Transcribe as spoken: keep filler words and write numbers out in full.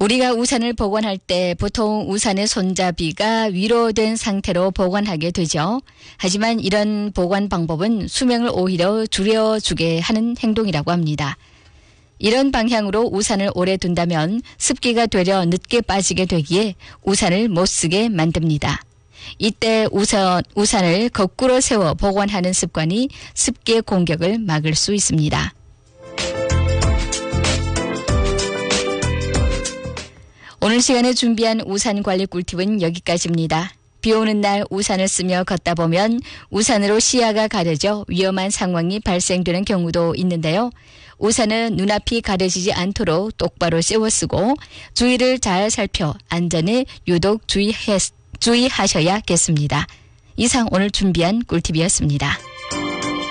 우리가 우산을 보관할 때 보통 우산의 손잡이가 위로 된 상태로 보관하게 되죠. 하지만 이런 보관 방법은 수명을 오히려 줄여주게 하는 행동이라고 합니다. 이런 방향으로 우산을 오래 둔다면 습기가 되려 늦게 빠지게 되기에 우산을 못 쓰게 만듭니다. 이때 우산, 우산을 거꾸로 세워 보관하는 습관이 습기의 공격을 막을 수 있습니다. 오늘 시간에 준비한 우산 관리 꿀팁은 여기까지입니다. 비 오는 날 우산을 쓰며 걷다 보면 우산으로 시야가 가려져 위험한 상황이 발생되는 경우도 있는데요. 우산은 눈앞이 가려지지 않도록 똑바로 세워 쓰고 주위를 잘 살펴 안전에 유독 주의해, 주의하셔야겠습니다. 이상 오늘 준비한 꿀팁이었습니다.